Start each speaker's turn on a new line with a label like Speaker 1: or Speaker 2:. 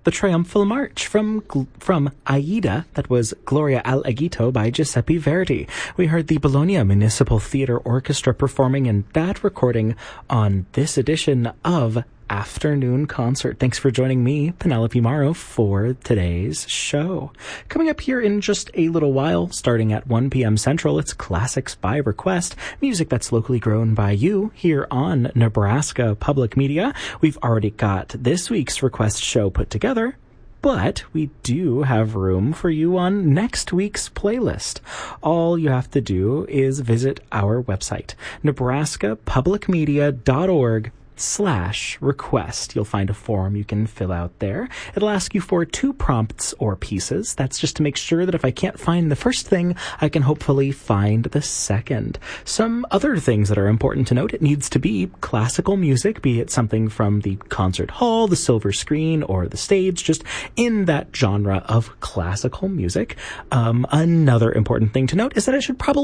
Speaker 1: the Triumphal March from Aida, that was Gloria al Agito by Giuseppe Verdi. We heard the Bologna Municipal Theatre Orchestra performing in that recording on this edition of Afternoon Concert. Thanks for joining me, Penelope Morrow, for today's show. Coming up here in just a little while, starting at 1 p.m. Central, it's Classics by Request, music that's locally grown by you here on Nebraska Public Media. We've already got this week's request show put together, but we do have room for you on next week's playlist. All you have to do is visit our website, nebraskapublicmedia.org/request. You'll find a form you can fill out there. It'll ask you for 2 prompts or pieces. That's just to make sure that if I can't find the first thing, I can hopefully find the second. Some other things that are important to note: it needs to be classical music, be it something from the concert hall, the silver screen, or the stage, just in that genre of classical music. Another important thing to note is that it should probably